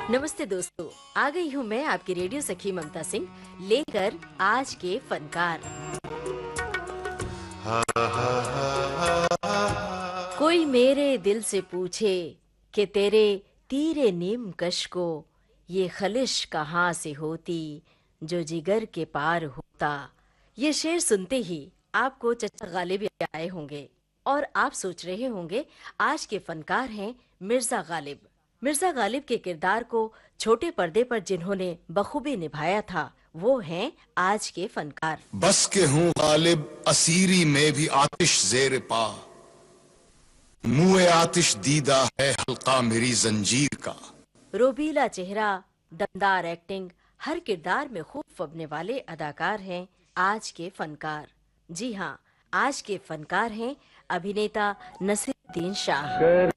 नमस्ते दोस्तों, आ गई हूँ मैं आपकी रेडियो सखी ममता सिंह लेकर आज के फनकार। कोई मेरे दिल से पूछे कि तेरे तीरे नीम कश को ये खलिश कहाँ से होती जो जिगर के पार होता। ये शेर सुनते ही आपको चचा गालिब याद आए होंगे और आप सोच रहे होंगे आज के फनकार हैं मिर्जा गालिब। मिर्जा गालिब के किरदार को छोटे पर्दे पर जिन्होंने बखूबी निभाया था वो हैं आज के फनकार। बस के हूँ गालिब असीरी में भी आतिश जेर पा, मुँह आतिश दीदा है हल्का मेरी जंजीर का। रोबीला चेहरा, दमदार एक्टिंग, हर किरदार में खूब फबने वाले अदाकार हैं आज के फनकार। जी हाँ, आज के फनकार हैं अभिनेता नसीरुद्दीन शाह।